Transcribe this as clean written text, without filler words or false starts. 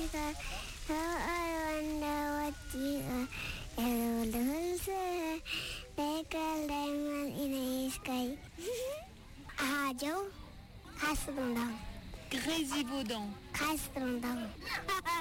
America. Oh, I wonder what you are. Hello, little sir. Like a diamond in the sky. Hajo, Kasrundang. Grésivaudan. Kasrundang.